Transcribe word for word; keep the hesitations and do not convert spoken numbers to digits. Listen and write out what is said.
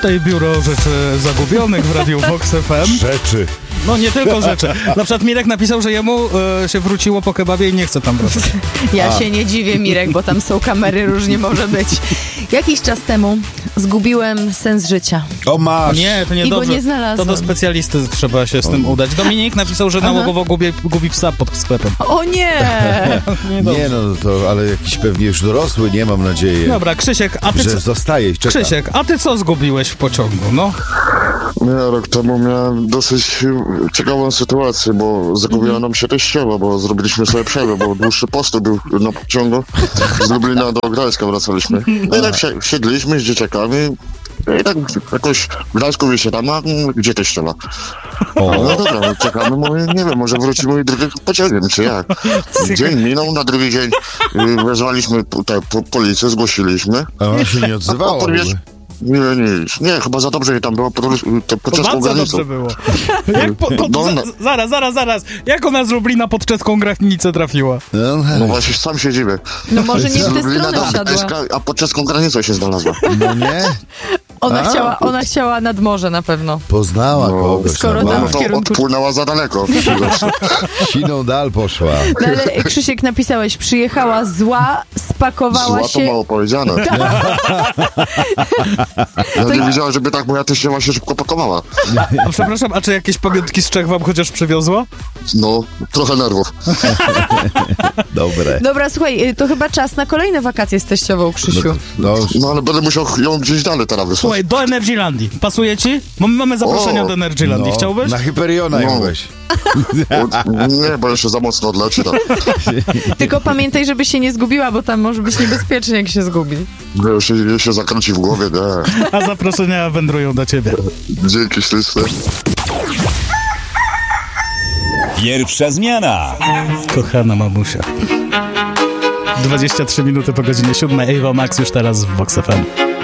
tutaj biuro rzeczy zagubionych w Radiu Vox F M. Rzeczy. No nie tylko rzeczy. Na przykład Mirek napisał, że jemu e, się wróciło po kebabie i nie chce tam wracać. Ja A. się nie dziwię, Mirek, bo tam są kamery, różnie może być. Jakiś czas temu zgubiłem sens życia. O, masz. Nie, to nie I go dobrze. nie znalazłem. To do specjalisty trzeba się z tym udać. Dominik napisał, że nałogowo gubi, gubi psa pod sklepem. O nie! Nie, dobrze. Nie no, to ale jakiś pewnie już dorosły, nie mam nadziei, Dobra, Krzysiek, a ty że co? zostaje i czeka. Krzysiek, a ty co zgubiłeś w pociągu? No. Ja rok temu miałem dosyć ciekawą sytuację, bo zagubiła nam się teściowa, bo zrobiliśmy sobie przerwę, bo dłuższy postój był na pociągu. Z Lublina do Gdańska wracaliśmy. No i tak si- siedliśmy z dzieciakami i tak jakoś w Gdańsku wysiadamy, a gdzie teściowa? O. No dobra, no czekamy, mówię, nie wiem, może wrócimy i drugim pociągiem, czy jak? Dzień minął, na drugi dzień y, wezwaliśmy po- te, po, policję, zgłosiliśmy. A ona się nie odzywała w ogóle. Nie, nie, nie, chyba za dobrze jej tam było pod, pod czeską Bardzo granicą. dobrze było. Jak po, po, No, za, no. zaraz, zaraz, zaraz. Jak ona z Lublina pod czeską granicę trafiła? No, No właśnie, sam się dziwię. No może nie Z w tę Lublina stronę do wsiadła. Gdańska, a pod czeską granicą się znalazła. no nie? Ona A. chciała, ona chciała nad morze na pewno. Poznała No, kogoś. skoro no, tam No w to kierunku- odpłynęła za daleko. Siną dal poszła. No ale Krzysiek napisałeś, przyjechała zła, spakowała Zła to się... mało powiedziane. Ja nie wiedziałem, żeby tak moja teściowa się szybko pakowała. A przepraszam, a czy jakieś pamiątki z Czech wam chociaż przywiozła? No, trochę nerwów. Dobre. Dobra, słuchaj, to chyba czas na kolejne wakacje z teściową, Krzysiu. No, No ale będę musiał ją gdzieś dalej teraz wysłać. Słuchaj, do Energylandii. Pasuje ci? Bo my mamy zaproszenie O, do Energylandii. no, Chciałbyś? na Hyperiona ją No. weź. O, nie, bo jeszcze za mocno odleci tam. Tylko pamiętaj, żeby się nie zgubiła, bo tam może być niebezpiecznie, jak się zgubi. Wiesz, się, się zakręci w głowie, nie. A zaproszenia wędrują do ciebie. Dzięki śliczne. Pierwsza zmiana. Kochana mamusia. dwadzieścia trzy minuty po godzinie siódmej. Ewa Max już teraz w Vox F M.